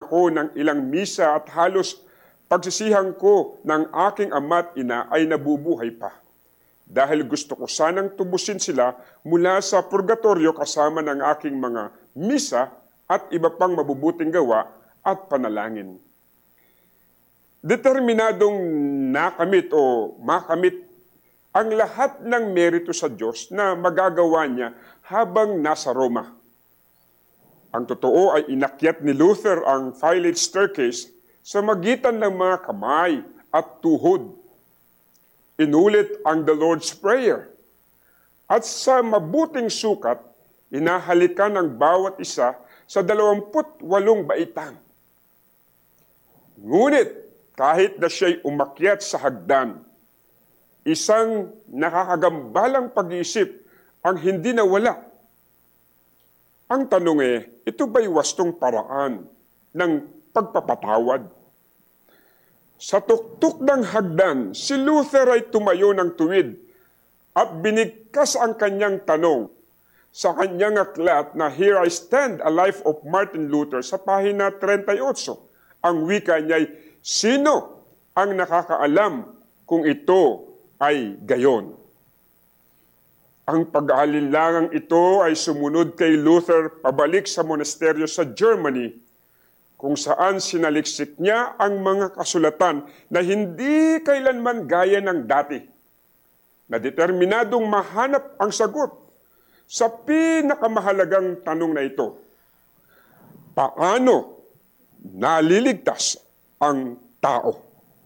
ako ng ilang misa at halos pagsisihan ko ng aking ama at ina ay nabubuhay pa. Dahil gusto ko sanang tubusin sila mula sa purgatorio kasama ng aking mga misa at iba pang mabubuting gawa at panalangin. Determinadong nakamit o makamit ang lahat ng merito sa Diyos na magagawa niya habang nasa Roma. Ang totoo ay inakyat ni Luther ang Violet Staircase sa magitan ng mga kamay at tuhod. Inulit ang The Lord's Prayer. At sa mabuting sukat, inahalikan ang bawat isa sa 28 baitang. Ngunit kahit na siya'y umakyat sa hagdan, isang nakakagambalang pag-iisip ang hindi nawala. Ang tanong ito ba'y wastong paraan ng pagpapatawad? Sa tuktok ng hagdan, si Luther ay tumayo ng tuwid at binigkas ang kanyang tanong sa kanyang aklat na Here I Stand, A Life of Martin Luther sa pahina 38. Ang wika niya ay, sino ang nakakaalam kung ito ay gayon? Ang pag-aalinlangang ito ay sumunod kay Luther pabalik sa monasteryo sa Germany, kung saan sinaliksik niya ang mga kasulatan na hindi kailanman gaya ng dati, na determinadong mahanap ang sagot sa pinakamahalagang tanong na ito. Paano naliligtas ang tao?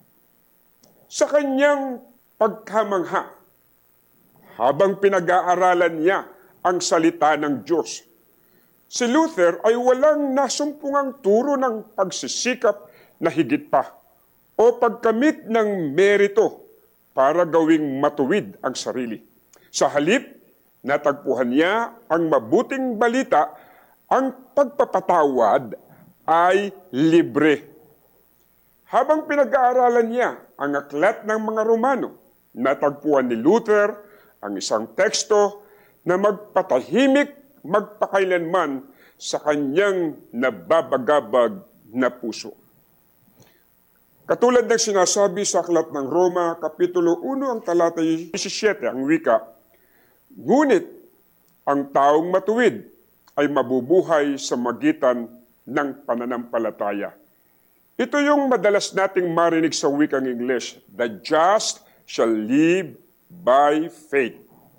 Sa kanyang pagkamangha, habang pinag-aaralan niya ang salita ng Diyos, si Luther ay walang nasumpungang turo ng pagsisikap na higit pa o pagkamit ng merito para gawing matuwid ang sarili. Sa halip, natagpuan niya ang mabuting balita, ang pagpapatawad ay libre. Habang pinag-aaralan niya ang aklat ng mga Romano, natagpuan ni Luther ang isang teksto na magpatahimik magpakailanman sa kanyang nababagabag na puso. Katulad ng sinasabi sa aklat ng Roma, Kapitulo 1, ang talata 17, ang wika, ngunit ang taong matuwid ay mabubuhay sa magitan ng pananampalataya. Ito yung madalas nating marinig sa wikang English, the just shall live by faith.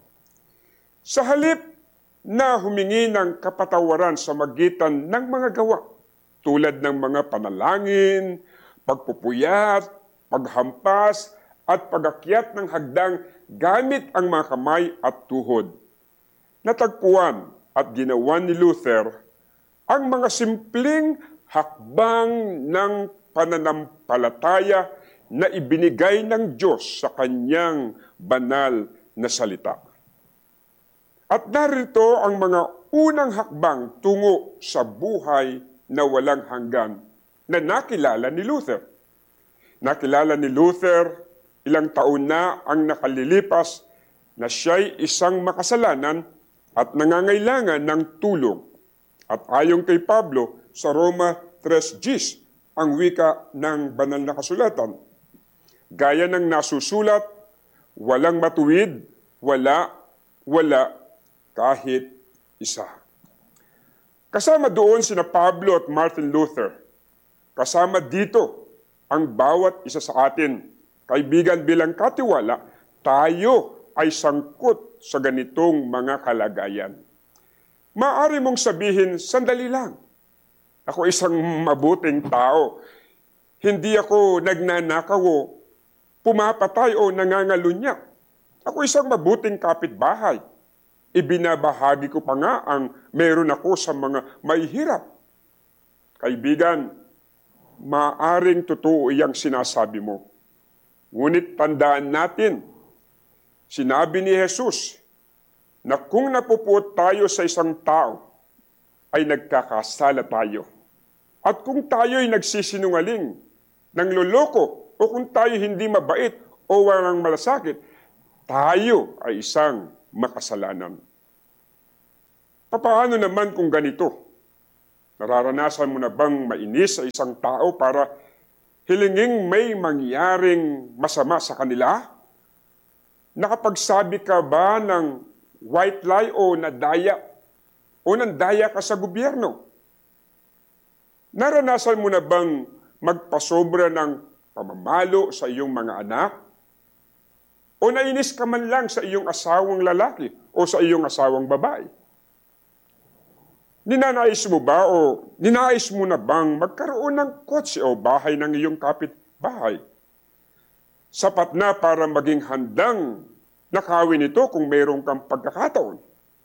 Sa halip na humingi ng kapatawaran sa magitan ng mga gawa, tulad ng mga panalangin, pagpupuyat, paghampas, at pagakyat ng hagdang gamit ang mga kamay at tuhod. Natagpuan at ginawa ni Luther ang mga simpleng hakbang ng pananampalataya na ibinigay ng Diyos sa kanyang banal na salita. At narito ang mga unang hakbang tungo sa buhay na walang hanggan na nakilala ni Luther. Nakilala ni Luther ilang taon na ang nakalilipas na siya'y isang makasalanan at nangangailangan ng tulong. At ayon kay Pablo sa Roma 3:10, ang wika ng banal na kasulatan, gaya ng nasusulat, walang matuwid, wala kahit isa. Kasama doon sina Pablo at Martin Luther. Kasama dito ang bawat isa sa atin. Kaibigan, bilang katiwala, tayo ay sangkot sa ganitong mga kalagayan. Maaari mong sabihin, sandali lang. Ako isang mabuting tao. Hindi ako nagnanakaw o pumapatay o nangangalunya. Ako isang mabuting kapitbahay. Ibinabahagi ko pa nga ang meron ako sa mga mahihirap. Kaibigan, maaring totoo iyang sinasabi mo. Ngunit tandaan natin, sinabi ni Jesus na kung napupuot tayo sa isang tao, ay nagkakasala tayo. At kung tayo'y nagsisinungaling, nangloloko, o kung tayo hindi mabait o walang malasakit, tayo ay isang makasalanan. Paano naman kung ganito? Nararanasan mo na bang mainis sa isang tao para hilinging may mangyaring masama sa kanila? Nakapagsabi ka ba ng white lie o nadaya o nandaya ka sa gobyerno? Naranasan mo na bang magpasobra ng pamamalo sa iyong mga anak? O nainis ka man lang sa iyong asawang lalaki o sa iyong asawang babae? Ninanais mo ba o ninais mo na bang magkaroon ng kotse o bahay ng iyong kapitbahay? Sapat na para maging handang nakawin ito kung mayroon kang pagkakataon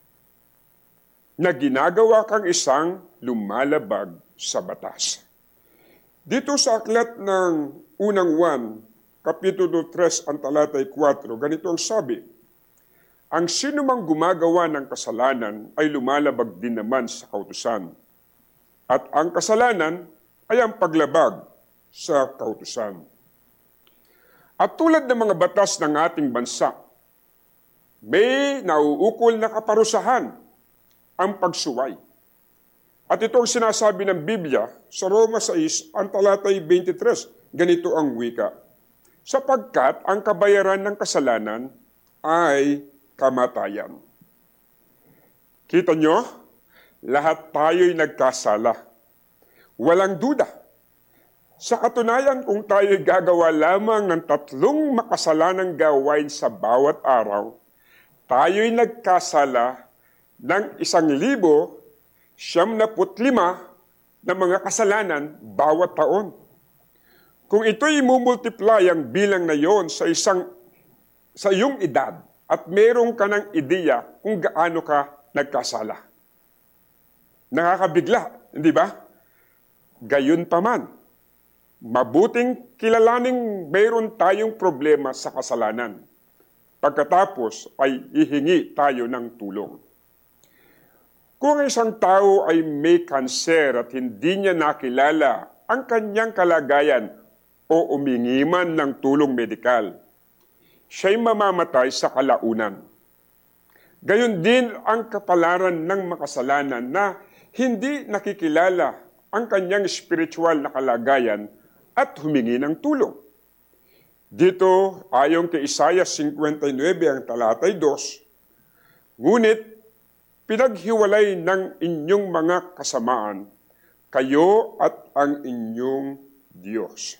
na ginagawa kang isang lumalabag sa batas. Dito sa aklat ng unang Juan, Kapitulo 3, ang talatay 4, ganito ang sabi, ang sinumang gumagawa ng kasalanan ay lumalabag din naman sa kautusan. At ang kasalanan ay ang paglabag sa kautusan. At tulad ng mga batas ng ating bansa, may nauukol na kaparusahan ang pagsuway. At ito ang sinasabi ng Biblia sa Roma 6, ang talatay 23. Ganito ang wika. Sapagkat ang kabayaran ng kasalanan ay kamatayan. Kita nyo? Lahat tayo'y nagkasala. Walang duda. Sa katunayan, kung tayo'y gagawa lamang ng 3 makasalanang gawain sa bawat araw, tayo'y nagkasala ng 1,075 na mga kasalanan bawat taon. Kung ito'y mumultiply ang bilang na yon sa iyong edad at meron ka ng ideya kung gaano ka nagkasala. Nakakabigla, hindi ba? Gayon pa man, mabuting kilalaning mayroon tayong problema sa kasalanan. Pagkatapos ay ihingi tayo ng tulong. Kung isang tao ay may kanser at hindi niya nakilala ang kanyang kalagayan o umingiman ng tulong medikal, siya'y mamamatay sa kalaunan. Gayon din ang kapalaran ng makasalanan na hindi nakikilala ang kanyang spiritual na kalagayan at humingi ng tulong. Dito, ayon kay Isaiah 59, ang talatay 2, ngunit pinaghiwalay ng inyong mga kasamaan, kayo at ang inyong Diyos.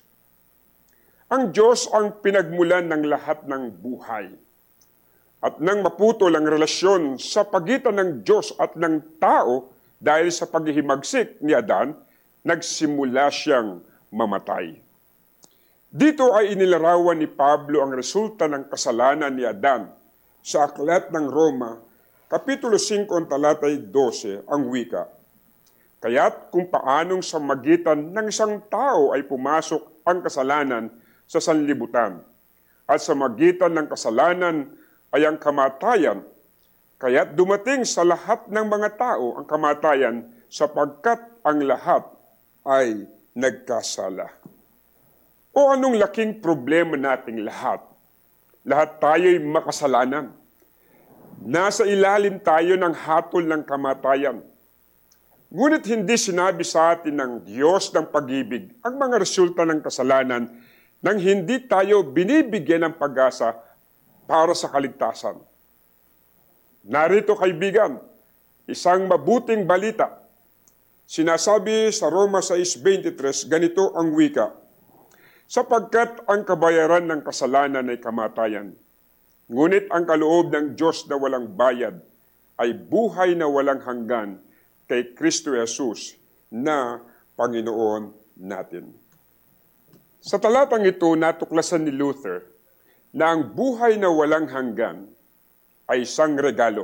Ang Diyos ang pinagmulan ng lahat ng buhay. At nang maputol ang relasyon sa pagitan ng Diyos at ng tao dahil sa paghihimagsik ni Adan, nagsimula siyang mamatay. Dito ay inilarawan ni Pablo ang resulta ng kasalanan ni Adan sa aklat ng Roma, Kapitulo 5, talatay 12, ang wika. Kaya't kung paanong sa magitan ng isang tao ay pumasok ang kasalanan sa sanlibutan, at sa magitan ng kasalanan ay ang kamatayan, kaya't dumating sa lahat ng mga tao ang kamatayan sapagkat ang lahat ay nagkasala. O anong laking problema nating lahat? Lahat tayo'y makasalanan. Nasa ilalim tayo ng hatol ng kamatayan. Ngunit hindi sinabi sa atin ng Diyos ng pag-ibig ang mga resulta ng kasalanan nang hindi tayo binibigyan ng pag-asa para sa kaligtasan. Narito kaibigan, isang mabuting balita. Sinasabi sa Roma 6:23, ganito ang wika, sapagkat ang kabayaran ng kasalanan ay kamatayan. Ngunit ang kaloob ng Diyos na walang bayad ay buhay na walang hanggan kay Kristo Jesus na Panginoon natin. Sa talatang ito, natuklasan ni Luther na ang buhay na walang hanggan ay isang regalo.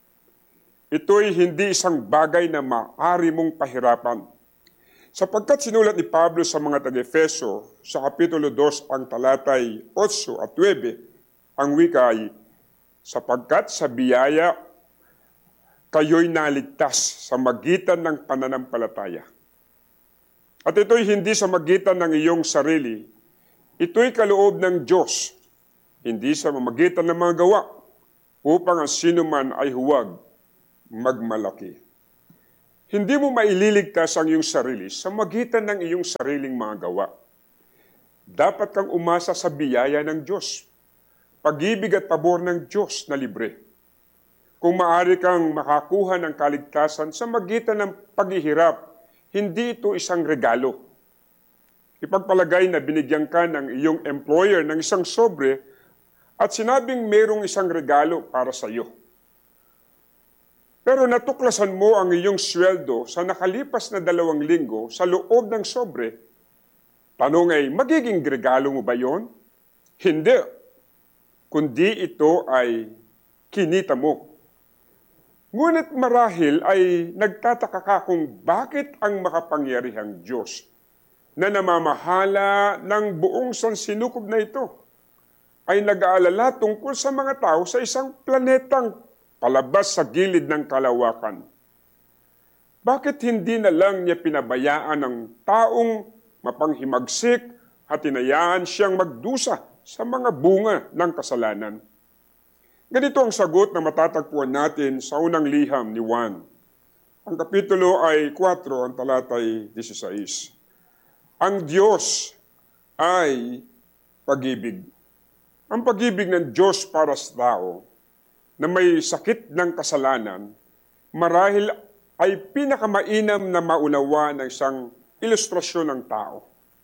Ito'y hindi isang bagay na maaari mong pahirapan. Sapagkat sinulat ni Pablo sa mga taga-Efeso sa Kapitulo 2, ang talatay 8 at 9, ang wika ay, sapagkat sa biyaya, kayo'y naligtas sa magitan ng pananampalataya. At ito'y hindi sa magitan ng iyong sarili, ito'y kaloob ng Diyos, hindi sa magitan ng mga gawa, upang ang sinuman ay huwag magmalaki. Hindi mo maililigtas ang iyong sarili sa magitan ng iyong sariling mga gawa. Dapat kang umasa sa biyaya ng Diyos, pag-ibig at pabor ng Diyos na libre. Kung maaari kang makakuha ng kaligtasan sa magitan ng paghihirap, hindi ito isang regalo. Ipagpalagay na binigyan ka ng iyong employer ng isang sobre at sinabing mayroong isang regalo para sa iyo. Pero natuklasan mo ang iyong sweldo sa nakalipas na 2 linggo sa loob ng sobre. Tanong ay, magiging regalo mo ba yon? Hindi. Kundi ito ay kinita mo. Ngunit marahil ay nagtataka ka kung bakit ang makapangyarihang Diyos na namamahala ng buong sansinukob na ito ay nag-aalala tungkol sa mga tao sa isang planetang palabas sa gilid ng kalawakan. Bakit hindi na lang niya pinabayaan ng taong mapanghimagsik at hinayaan siyang magdusa sa mga bunga ng kasalanan? Ganito ang sagot na matatagpuan natin sa unang liham ni Juan. Ang kapitulo ay 4, ang talatay 16. Ang Diyos ay pag-ibig. Ang pag-ibig ng Diyos para sa tao na may sakit ng kasalanan, marahil ay pinakamainam na maunawa ng isang ilustrasyon ng tao.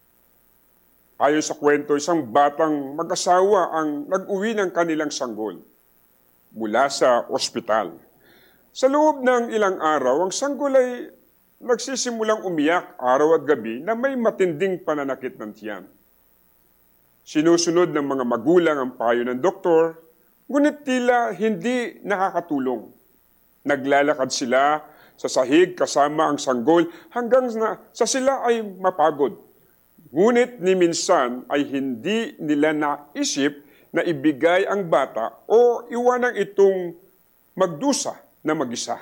Ayon sa kwento, isang batang mag-asawa ang nag-uwi ng kanilang sanggol mula sa ospital. Sa loob ng ilang araw, ang sanggol ay nagsisimulang umiyak araw at gabi na may matinding pananakit ng tiyan. Sinusunod ng mga magulang ang payo ng doktor, ngunit tila hindi nakakatulong. Naglalakad sila sa sahig kasama ang sanggol hanggang sa sila ay mapagod. Ngunit ni minsan ay hindi nila naisip na ibigay ang bata o iwanang itong magdusa na mag-isa.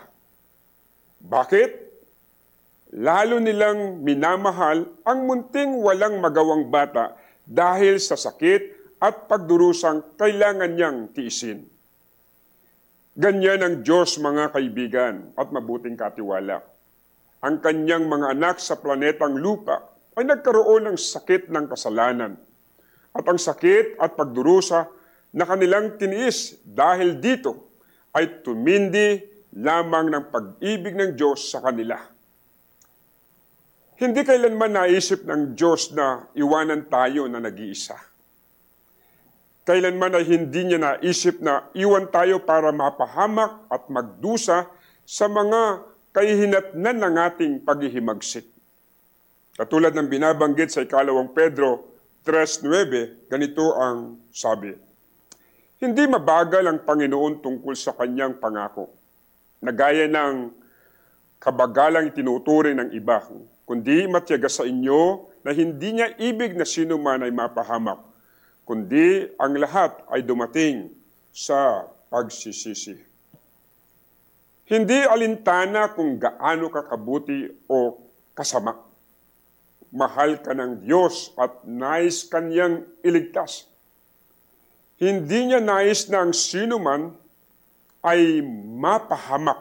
Bakit? Lalo nilang minamahal ang munting walang magawang bata dahil sa sakit at pagdurusang kailangan niyang tiisin. Ganyan ang Diyos, mga kaibigan, at mabuting katiwala. Ang kanyang mga anak sa planetang lupa ay nagkaroon ng sakit ng kasalanan. At ang sakit at pagdurusa na kanilang tiniis dahil dito ay tumindi lamang ng pag-ibig ng Diyos sa kanila. Hindi kailanman naisip ng Diyos na iwanan tayo na nag-iisa. Kailanman ay hindi niya naisip na iwan tayo para mapahamak at magdusa sa mga kahihinatnan ng ating paghihimagsik. Katulad ng binabanggit sa 2 Pedro 3:9, ganito ang sabi. Hindi mabagal ang Panginoon tungkol sa kanyang pangako, na gaya ng kabagalang itinuturing ng iba, kundi matiyaga sa inyo na hindi niya ibig na sino man ay mapahamak, kundi ang lahat ay dumating sa pagsisisi. Hindi alintana kung gaano ka kabuti o kasama. Mahal ka ng Diyos at nais kanyang iligtas. Hindi niya nais na ang sino man ay mapahamak.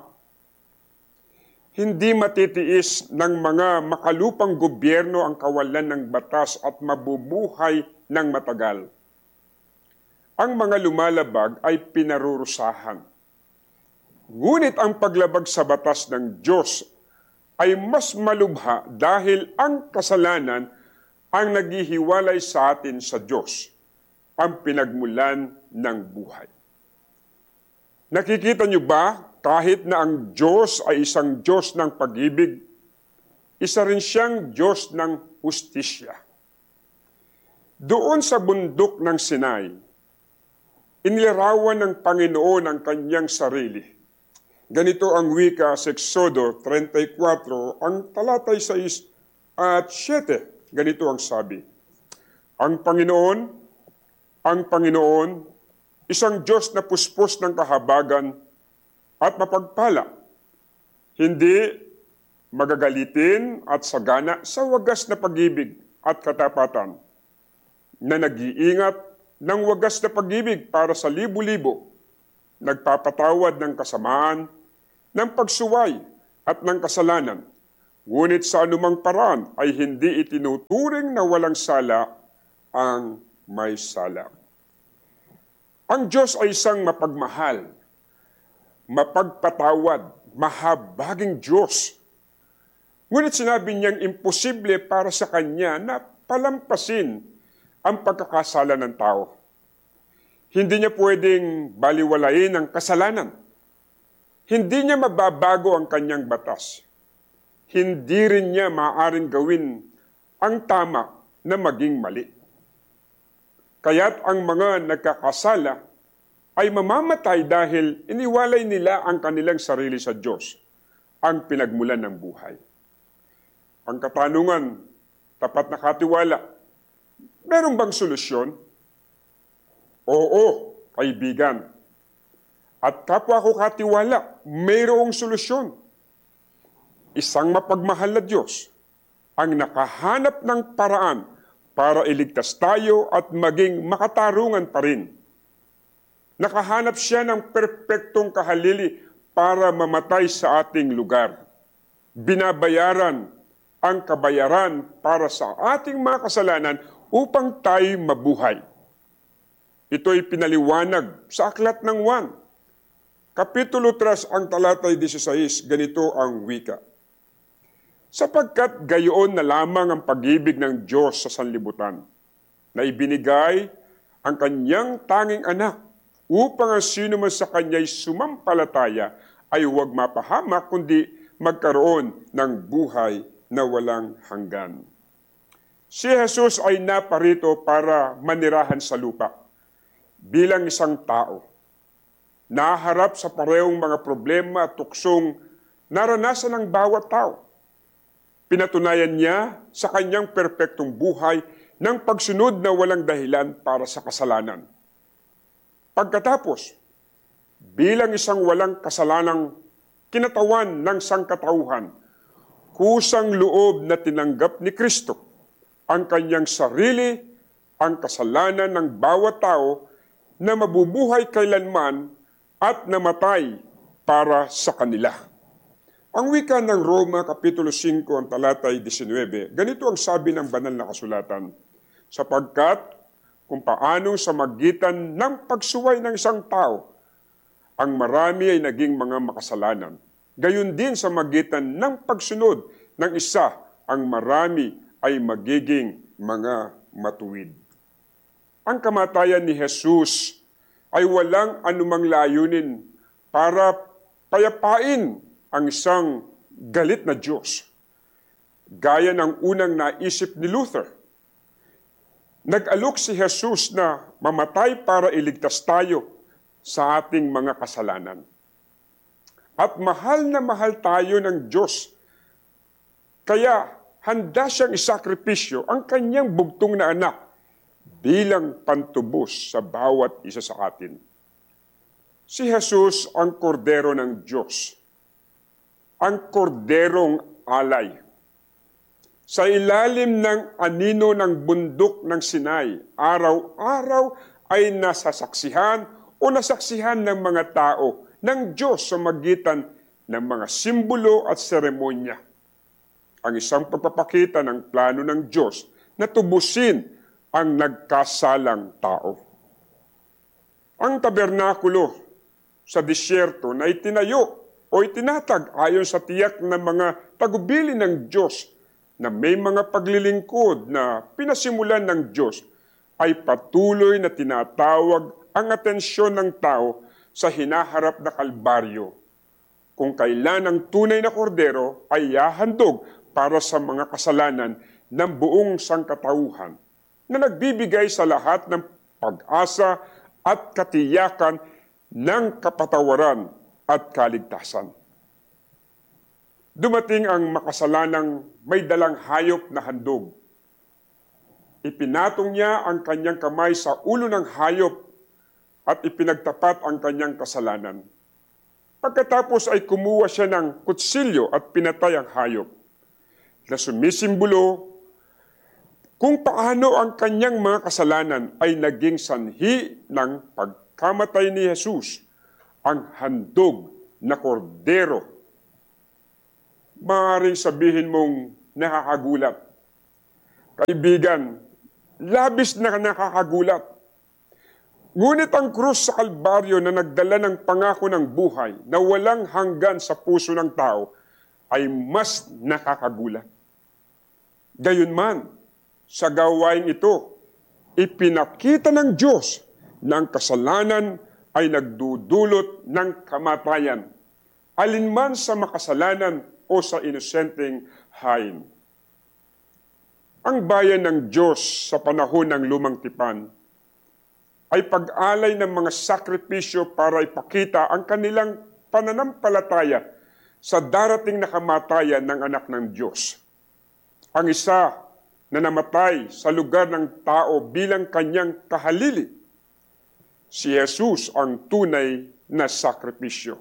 Hindi matitiis ng mga makalupang gobyerno ang kawalan ng batas at mabubuhay ng matagal. Ang mga lumalabag ay pinarurusahan. Ngunit ang paglabag sa batas ng Diyos ay mas malubha dahil ang kasalanan ang naghihiwalay sa atin sa Diyos, ang pinagmulan ng buhay. Nakikita niyo ba, kahit na ang Diyos ay isang Diyos ng pag-ibig, isa rin siyang Diyos ng hustisya. Doon sa bundok ng Sinai, inilarawan ng Panginoon ang kanyang sarili. Ganito ang wika sa Exodo 34, ang talatay 6 at 7. Ganito ang sabi. Ang Panginoon, isang Diyos na puspos ng kahabagan at mapagpala. Hindi magagalitin at sagana sa wagas na pag-ibig at katapatan, na nag-iingat ng wagas na pag-ibig para sa libo-libo, nagpapatawad ng kasamaan, ng pagsuway at ng kasalanan, ngunit sa anumang paraan ay hindi itinuturing na walang sala ang may sala. Ang Diyos ay isang mapagmahal, mapagpatawad, mahabaging Diyos. Ngunit sinabi niyang imposible para sa Kanya na palampasin ang pagkakasala ng tao. Hindi niya pwedeng baliwalain ang kasalanan. Hindi niya mababago ang kanyang batas. Hindi rin niya maaaring gawin ang tama na maging mali. Kaya't ang mga nagkakasala ay mamamatay dahil iniwalay nila ang kanilang sarili sa Diyos, ang pinagmulan ng buhay. Ang katanungan, tapat na katiwala, meron bang solusyon? Oo, kaibigan. At kapwa ko katiwala, mayroong solusyon. Isang mapagmahal na Diyos ang nakahanap ng paraan para iligtas tayo at maging makatarungan pa rin. Nakahanap siya ng perpektong kahalili para mamatay sa ating lugar. Binabayaran ang kabayaran para sa ating mga kasalanan upang tayo mabuhay. Ito'y pinaliwanag sa aklat ng Juan. Kapitulo 3 ang talatay 16, ganito ang wika. Sapagkat gayon na lamang ang pag-ibig ng Diyos sa sanlibutan, na ibinigay ang kanyang tanging anak, upang ang sino man sa kanya'y sumampalataya ay huwag mapahamak, kundi magkaroon ng buhay na walang hanggan. Si Jesus ay naparito para manirahan sa lupa bilang isang tao. Naharap sa parehong mga problema at tuksong naranasan ng bawat tao. Pinatunayan niya sa kanyang perpektong buhay ng pagsunod na walang dahilan para sa kasalanan. Pagkatapos, bilang isang walang kasalanang kinatawan ng sangkatauhan, kusang loob na tinanggap ni Kristo ang kanyang sarili, ang kasalanan ng bawat tao na mabubuhay kailanman at namatay para sa kanila. Ang wika ng Roma, Kapitulo 5, ang talatay 19, ganito ang sabi ng banal na kasulatan, sapagkat kung paano sa magitan ng pagsuway ng isang tao, ang marami ay naging mga makasalanan. Gayon din sa magitan ng pagsunod ng isa, ang marami ay magiging mga matuwid. Ang kamatayan ni Jesus ay walang anumang layunin para payapain ang isang galit na Diyos. Gaya ng unang naisip ni Luther, nag-alok si Jesus na mamatay para iligtas tayo sa ating mga kasalanan. At mahal na mahal tayo ng Diyos, kaya handa siyang isakripisyo ang kanyang bugtong na anak bilang pantubos sa bawat isa sa atin. Si Jesus ang kordero ng Diyos, ang korderong alay. Sa ilalim ng anino ng bundok ng Sinai, araw-araw ay nasasaksihan o nasaksihan ng mga tao ng Diyos sa magitan ng mga simbolo at seremonya. Ang isang pagpapakita ng plano ng Diyos na tubusin ang nagkasalang tao. Ang tabernakulo sa disyerto na itinayo o itinatag ayon sa tiyak ng mga tagubilin ng Diyos na may mga paglilingkod na pinasimulan ng Diyos ay patuloy na tinatawag ang atensyon ng tao sa hinaharap na kalbaryo, kung kailan ang tunay na kordero ay hahandog para sa mga kasalanan ng buong sangkatauhan na nagbibigay sa lahat ng pag-asa at katiyakan ng kapatawaran at kaligtasan. Dumating ang makasalanang may dalang hayop na handog. Ipinatong niya ang kanyang kamay sa ulo ng hayop at ipinagtapat ang kanyang kasalanan. Pagkatapos ay kumuha siya ng kutsilyo at pinatay ang hayop, na sumisimbolo kung paano ang kanyang mga kasalanan ay naging sanhi ng pagkamatay ni Jesus, ang handog na kordero. maaaring sabihin mong nakakagulat. Kaibigan, labis na nakakagulat. Ngunit ang krus sa Kalbaryo na nagdala ng pangako ng buhay na walang hanggan sa puso ng tao ay mas nakakagulat. Gayunman, sa gawain ito, ipinakita ng Diyos na ang kasalanan ay nagdudulot ng kamatayan, alinman sa makasalanan o sa inosenteng hain. Ang bayan ng Diyos sa panahon ng Lumang Tipan ay pag-alay ng mga sakripisyo para ipakita ang kanilang pananampalataya sa darating na kamatayan ng anak ng Diyos. Ang isa na namatay sa lugar ng tao bilang kanyang kahalili, si Jesus ang tunay na sakripisyo.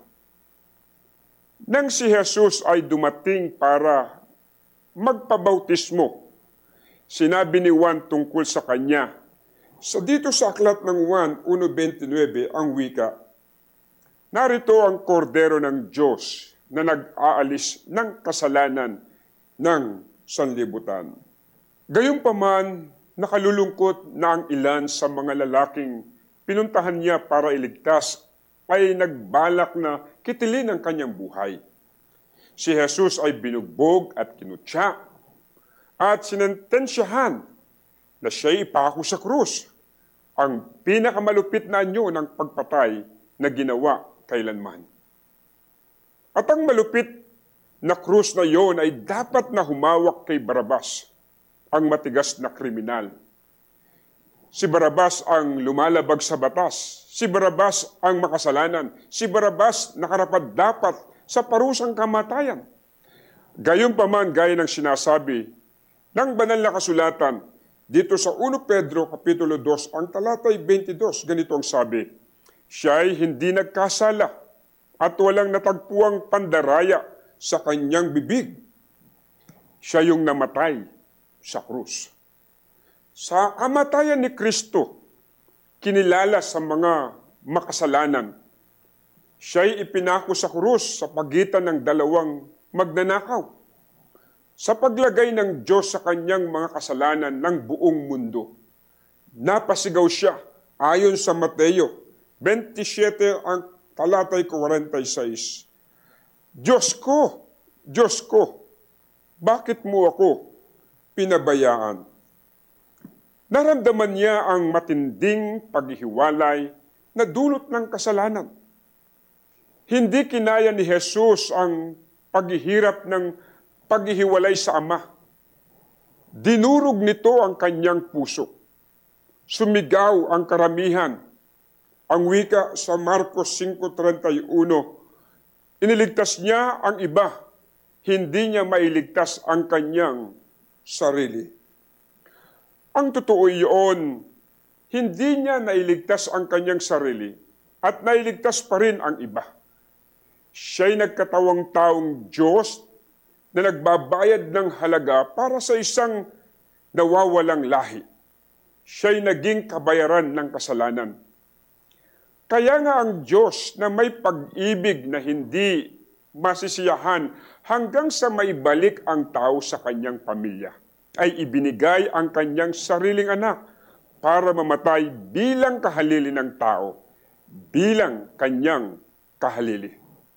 Nang si Jesus ay dumating para magpabautismo, sinabi ni Juan tungkol sa kanya. Dito sa aklat ng Juan 1:29 ang wika, narito ang kordero ng Diyos na nag-aalis ng kasalanan ng sanlibutan. Gayunpaman, nakalulungkot na ang ilan sa mga lalaking pinuntahan niya para iligtas ay nagbalak na kitilin ang kanyang buhay. Si Jesus ay binugbog at kinutya at sinentensyahan na siya'y ipako sa krus, ang pinakamalupit na anyo ng pagpatay na ginawa kailanman. At ang malupit na krus na yon ay dapat na humawak kay Barabas, ang matigas na kriminal. Si Barabas ang lumalabag sa batas, si Barabas ang makasalanan, si Barabas nakarapat-dapat sa parusang kamatayan. Gayunpaman, gaya ng sinasabi ng banal na kasulatan, dito sa 1 Pedro Kapitulo 2, ang talatay 22, ganito ang sabi, siya'y hindi nagkasala at walang natagpuang pandaraya sa kanyang bibig. Siya yung namatay sa krus. Sa kamatayan ni Kristo, kinilala sa mga makasalanan, siya'y ipinako sa krus sa pagitan ng dalawang magnanakaw. Sa paglagay ng Diyos sa kanyang mga kasalanan ng buong mundo, napasigaw siya ayon sa Mateo 27 ang talatay 46. Diyos ko, bakit mo ako pinabayaan? Naramdaman niya ang matinding paghihiwalay na dulot ng kasalanan. Hindi kinaya ni Jesus ang paghihirap ng paghihiwalay sa Ama. Dinurog nito ang kanyang puso. Sumigaw ang karamihan. Ang wika sa Marcos 5:31, iniligtas niya ang iba, hindi niya mailigtas ang kanyang sarili. Ang totoo iyon, hindi niya nailigtas ang kanyang sarili at nailigtas pa rin ang iba. Siya'y nagkatawang taong Diyos na nagbabayad ng halaga para sa isang nawawalang lahi. Siya'y naging kabayaran ng kasalanan. Kaya nga ang Diyos na may pag-ibig na hindi masisiyahan hanggang sa maibalik ang tao sa kanyang pamilya, ay ibinigay ang kanyang sariling anak para mamatay bilang kahalili ng tao, bilang kanyang kahalili.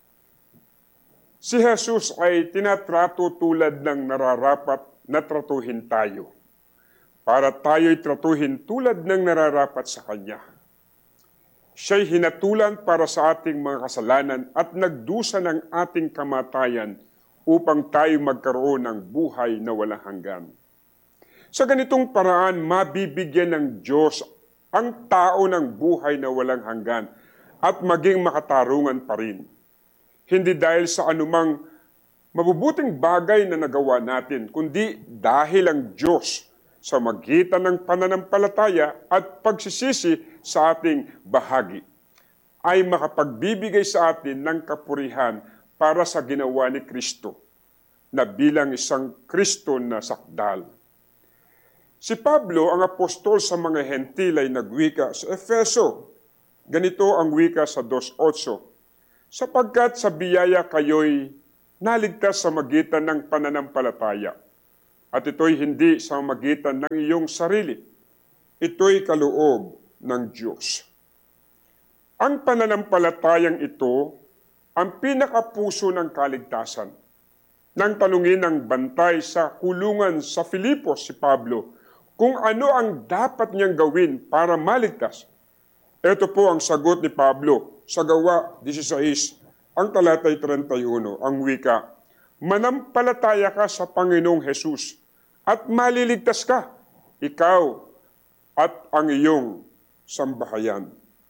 Si Jesus ay tinatrato tulad ng nararapat na tratuhin tayo, para tayo'y tratuhin tulad ng nararapat sa Kanya. Siya'y hinatulan para sa ating mga kasalanan at nagdusa ng ating kamatayan upang tayo magkaroon ng buhay na walang hanggan. Sa ganitong paraan, mabibigyan ng Diyos ang tao ng buhay na walang hanggan at maging makatarungan pa rin. Hindi dahil sa anumang mabubuting bagay na nagawa natin, kundi dahil ang Diyos sa magitan ng pananampalataya at pagsisisi sa ating bahagi ay makapagbibigay sa atin ng kapurihan para sa ginawa ni Kristo na bilang isang Kristo na sakdal. Si Pablo, ang apostol sa mga Hentil, ay nagwika sa Efeso. Ganito ang wika sa 2:8, sapagkat sa biyaya kayo'y naligtas sa magitan ng pananampalataya. At ito'y hindi sa magitan ng iyong sarili. Ito'y kaloob ng Diyos. Ang pananampalatayang ito ang pinakapuso ng kaligtasan. Nang tanungin ng bantay sa kulungan sa Filipos si Pablo kung ano ang dapat niyang gawin para maligtas, ito po ang sagot ni Pablo sa Gawa 16, ang talatay 31, ang wika, "Manampalataya ka sa Panginoong Hesus at maliligtas ka, ikaw at ang iyong sambahayan."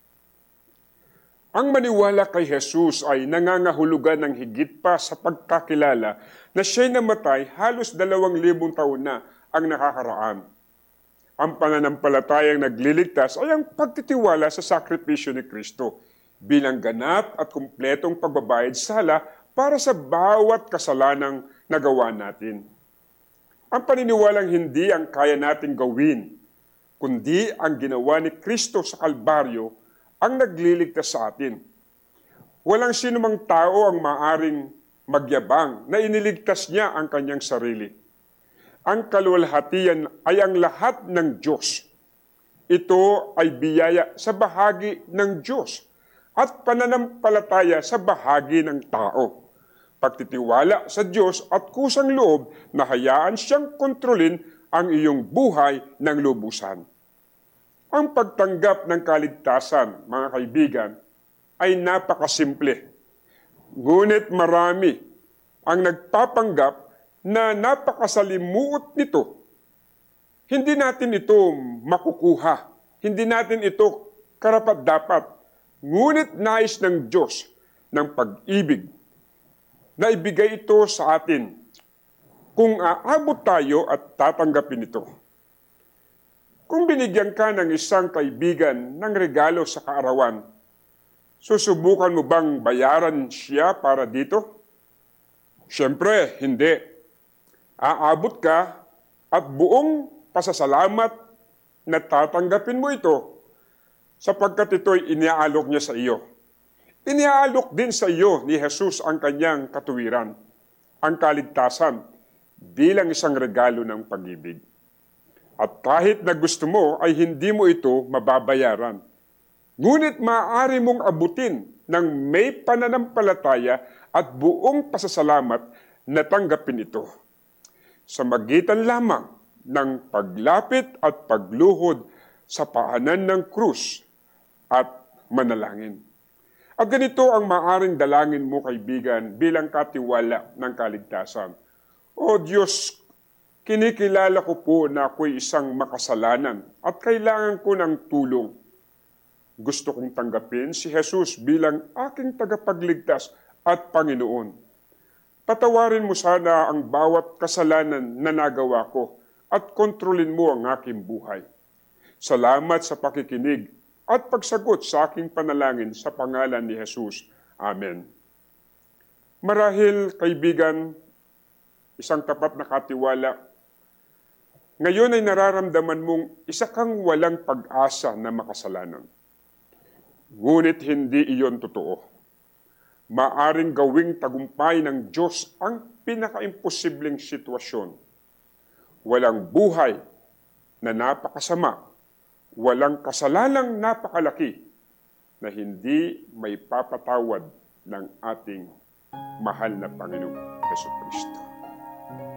Ang maniwala kay Jesus ay nangangahulugan ng higit pa sa pagkakilala na siya'y namatay halos 2,000 taon na ang nakakaraan. Ang pananampalatayang nagliligtas ay ang pagtitiwala sa sakripisyo ni Kristo bilang ganap at kumpletong pagbabayad sala para sa bawat kasalanang nagawa natin. Ang paniniwalang hindi ang kaya nating gawin, kundi ang ginawa ni Kristo sa Kalbaryo ang nagliligtas sa atin. Walang sinumang tao ang maaring magyabang na iniligtas niya ang kanyang sarili. Ang kaluwalhatian ay ang lahat ng Diyos. Ito ay biyaya sa bahagi ng Diyos at pananampalataya sa bahagi ng tao. Pagtitiwala sa Diyos at kusang loob na hayaan siyang kontrolin ang iyong buhay ng lubusan. Ang pagtanggap ng kaligtasan, mga kaibigan, ay napakasimple. Ngunit marami ang nagpapanggap na napakasalimuot nito. Hindi natin ito makukuha. Hindi natin ito karapat-dapat. Ngunit nais ng Diyos ng pag-ibig na ibigay ito sa atin kung aabot tayo at tatanggapin ito. Kung binigyan ka ng isang kaibigan ng regalo sa kaarawan, susubukan mo bang bayaran siya para dito? Siyempre, hindi. Aabot ka at buong pasasalamat na tatanggapin mo ito sapagkat ito'y iniaalok niya sa iyo. Iniaalok din sa iyo ni Jesus ang kanyang katuwiran, ang kaligtasan, bilang isang regalo ng pag-ibig. At kahit na gusto mo ay hindi mo ito mababayaran. Ngunit maaari mong abutin ng may pananampalataya at buong pasasalamat na tanggapin ito. Sa magitan lamang ng paglapit at pagluhod sa paanan ng krus at manalangin. At ganito ang maaring dalangin mo, kaibigan, bilang katiwala ng kaligtasan. O Diyos, kinikilala ko po na ako'y isang makasalanan at kailangan ko ng tulong. Gusto kong tanggapin si Jesus bilang aking tagapagligtas at Panginoon. Patawarin mo sana ang bawat kasalanan na nagawa ko at kontrolin mo ang aking buhay. Salamat sa pakikinig at pagsagot sa aking panalangin sa pangalan ni Jesus. Amen. Marahil, kaibigan, isang tapat na katiwala, ngayon ay nararamdaman mong isa kang walang pag-asa na makasalanan. Ngunit hindi iyon totoo. Maaring gawing tagumpay ng Diyos ang pinaka-imposibleng sitwasyon. Walang buhay na napakasama, walang kasalanang napakalaki na hindi may papatawad ng ating mahal na Panginoong Jesucristo.